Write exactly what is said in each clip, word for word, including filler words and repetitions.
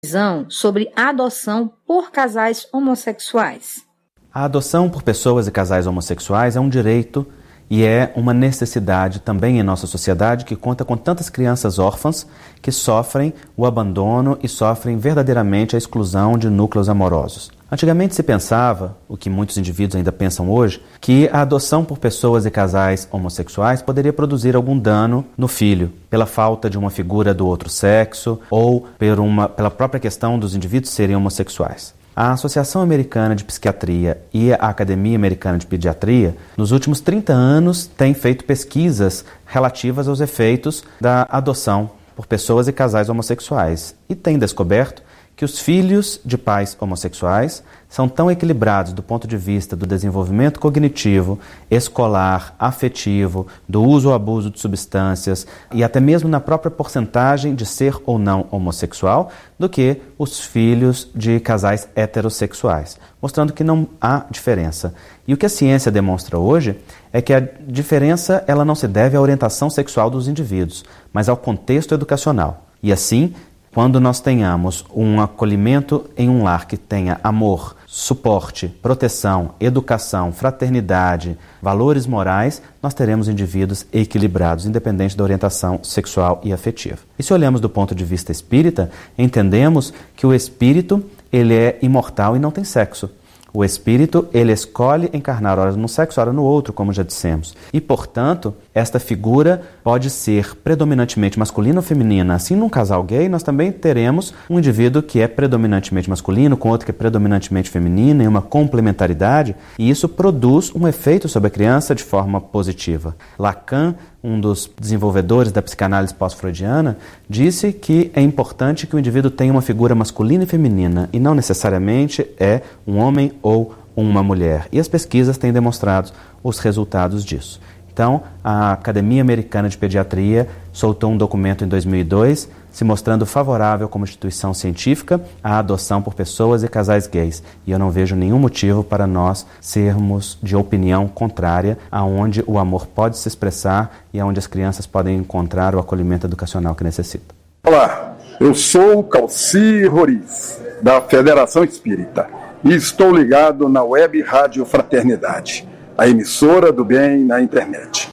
visão sobre a adoção por casais homossexuais. A adoção por pessoas e casais homossexuais é um direito e é uma necessidade também em nossa sociedade que conta com tantas crianças órfãs que sofrem o abandono e sofrem verdadeiramente a exclusão de núcleos amorosos. Antigamente se pensava, o que muitos indivíduos ainda pensam hoje, que a adoção por pessoas e casais homossexuais poderia produzir algum dano no filho, pela falta de uma figura do outro sexo ou por uma, pela própria questão dos indivíduos serem homossexuais. A Associação Americana de Psiquiatria e a Academia Americana de Pediatria, nos últimos trinta anos, têm feito pesquisas relativas aos efeitos da adoção por pessoas e casais homossexuais e têm descoberto que os filhos de pais homossexuais são tão equilibrados do ponto de vista do desenvolvimento cognitivo, escolar, afetivo, do uso ou abuso de substâncias e até mesmo na própria porcentagem de ser ou não homossexual do que os filhos de casais heterossexuais, mostrando que não há diferença. E o que a ciência demonstra hoje é que a diferença ela não se deve à orientação sexual dos indivíduos, mas ao contexto educacional. E assim, quando nós tenhamos um acolhimento em um lar que tenha amor, suporte, proteção, educação, fraternidade, valores morais, nós teremos indivíduos equilibrados, independente da orientação sexual e afetiva. E se olhamos do ponto de vista espírita, entendemos que o espírito ele é imortal e não tem sexo. O espírito, ele escolhe encarnar ora num sexo, ora no outro, como já dissemos. E, portanto, esta figura pode ser predominantemente masculina ou feminina. Assim, num casal gay, nós também teremos um indivíduo que é predominantemente masculino, com outro que é predominantemente feminino, em uma complementaridade, e isso produz um efeito sobre a criança de forma positiva. Lacan, um dos desenvolvedores da psicanálise pós-freudiana, disse que é importante que o indivíduo tenha uma figura masculina e feminina, e não necessariamente é um homem ou uma mulher. E as pesquisas têm demonstrado os resultados disso. Então, a Academia Americana de Pediatria soltou um documento em dois mil e dois, se mostrando favorável como instituição científica à adoção por pessoas e casais gays. E eu não vejo nenhum motivo para nós sermos de opinião contrária, aonde o amor pode se expressar e aonde as crianças podem encontrar o acolhimento educacional que necessitam. Olá, eu sou o Calci Roriz, da Federação Espírita, e estou ligado na Web Rádio Fraternidade, a emissora do bem na internet.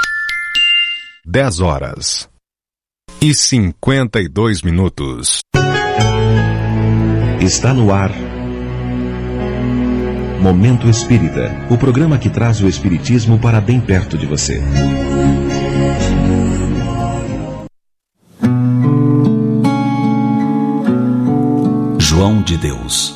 dez horas e cinquenta e dois minutos. Está no ar Momento Espírita, o programa que traz o espiritismo para bem perto de você. João de Deus.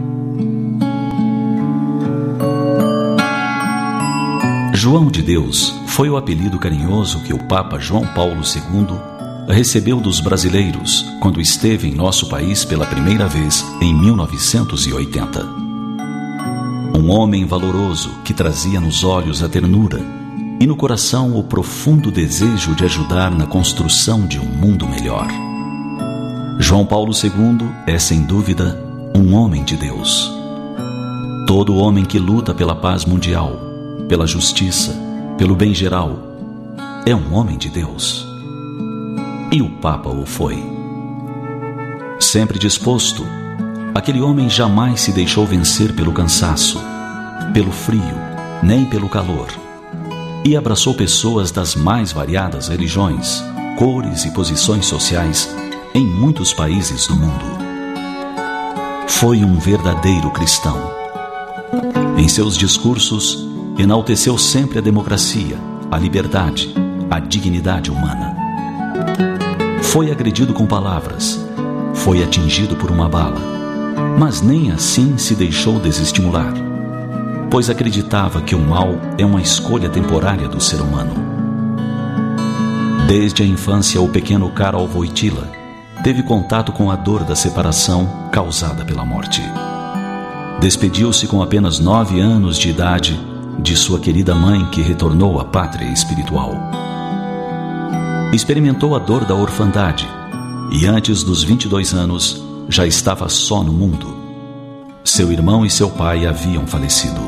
João de Deus foi o apelido carinhoso que o Papa João Paulo segundo recebeu dos brasileiros quando esteve em nosso país pela primeira vez em mil novecentos e oitenta. Um homem valoroso que trazia nos olhos a ternura e no coração o profundo desejo de ajudar na construção de um mundo melhor. João Paulo segundo é, sem dúvida, um homem de Deus. Todo homem que luta pela paz mundial, pela justiça, pelo bem geral, é um homem de Deus. E o Papa o foi. Sempre disposto, aquele homem jamais se deixou vencer pelo cansaço, pelo frio, nem pelo calor, e abraçou pessoas das mais variadas religiões, cores e posições sociais em muitos países do mundo. Foi um verdadeiro cristão. Em seus discursos, enalteceu sempre a democracia, a liberdade, a dignidade humana. Foi agredido com palavras, foi atingido por uma bala, mas nem assim se deixou desestimular, pois acreditava que o mal é uma escolha temporária do ser humano. Desde a infância, o pequeno Karol Wojtyla teve contato com a dor da separação causada pela morte. Despediu-se com apenas nove anos de idade de sua querida mãe que retornou à pátria espiritual. Experimentou a dor da orfandade e antes dos vinte e dois anos já estava só no mundo. Seu irmão e seu pai haviam falecido.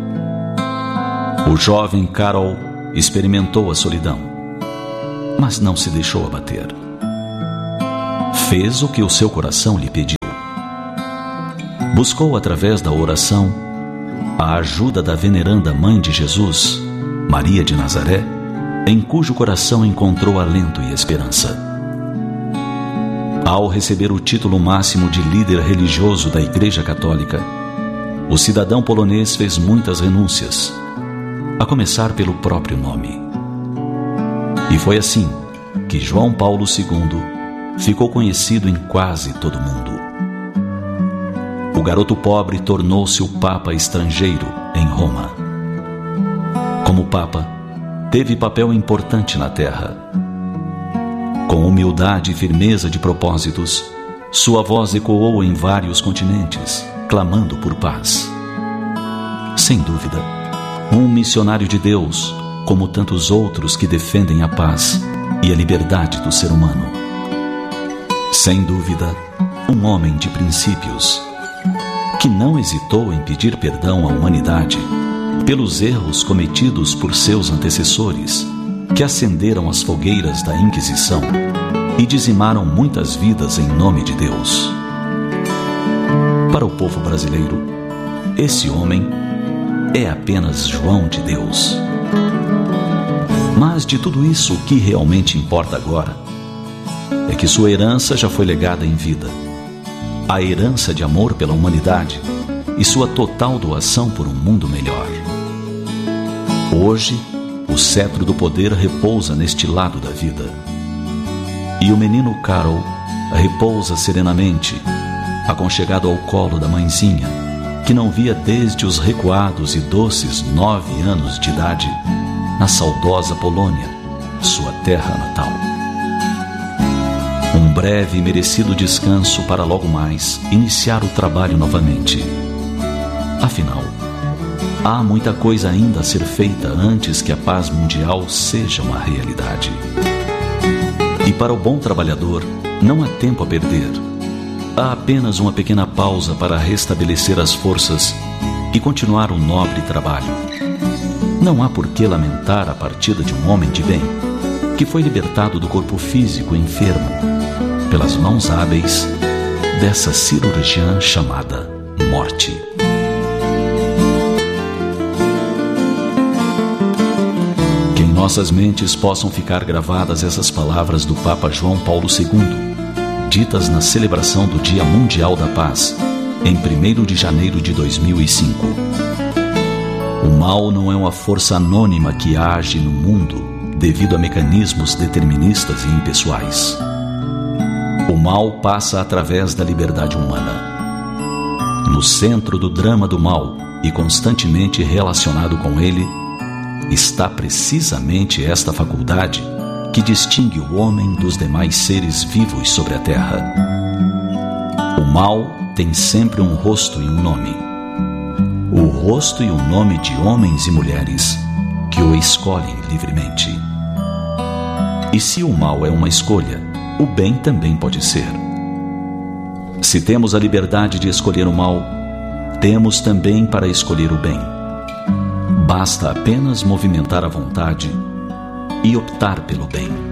O jovem Karol experimentou a solidão, mas não se deixou abater. Fez o que o seu coração lhe pediu. Buscou através da oração a ajuda da veneranda mãe de Jesus, Maria de Nazaré, em cujo coração encontrou alento e esperança. Ao receber o título máximo de líder religioso da Igreja Católica, o cidadão polonês fez muitas renúncias, a começar pelo próprio nome. E foi assim que João Paulo segundo ficou conhecido em quase todo o mundo. O garoto pobre tornou-se o Papa estrangeiro em Roma. Como Papa, teve papel importante na terra. Com humildade e firmeza de propósitos, sua voz ecoou em vários continentes, clamando por paz. Sem dúvida, um missionário de Deus, como tantos outros que defendem a paz e a liberdade do ser humano. Sem dúvida, um homem de princípios, que não hesitou em pedir perdão à humanidade pelos erros cometidos por seus antecessores, que acenderam as fogueiras da Inquisição e dizimaram muitas vidas em nome de Deus. Para o povo brasileiro, esse homem é apenas João de Deus. Mas de tudo isso, o que realmente importa agora é que sua herança já foi legada em vida. A herança de amor pela humanidade e sua total doação por um mundo melhor. Hoje, o cetro do poder repousa neste lado da vida. E o menino Karol repousa serenamente, aconchegado ao colo da mãezinha, que não via desde os recuados e doces nove anos de idade, na saudosa Polônia, sua terra natal. Um breve e merecido descanso para logo mais iniciar o trabalho novamente. Afinal, há muita coisa ainda a ser feita antes que a paz mundial seja uma realidade. E para o bom trabalhador, não há tempo a perder. Há apenas uma pequena pausa para restabelecer as forças e continuar o nobre trabalho. Não há por que lamentar a partida de um homem de bem, que foi libertado do corpo físico enfermo, pelas mãos hábeis dessa cirurgiã chamada morte. Que em nossas mentes possam ficar gravadas essas palavras do Papa João Paulo segundo, ditas na celebração do Dia Mundial da Paz, em primeiro de janeiro de dois mil e cinco. O mal não é uma força anônima que age no mundo devido a mecanismos deterministas e impessoais. O mal passa através da liberdade humana. No centro do drama do mal e constantemente relacionado com ele, está precisamente esta faculdade que distingue o homem dos demais seres vivos sobre a terra. O mal tem sempre um rosto e um nome. O rosto e o nome de homens e mulheres que o escolhem livremente. E se o mal é uma escolha, o bem também pode ser. Se temos a liberdade de escolher o mal, temos também para escolher o bem. Basta apenas movimentar a vontade e optar pelo bem.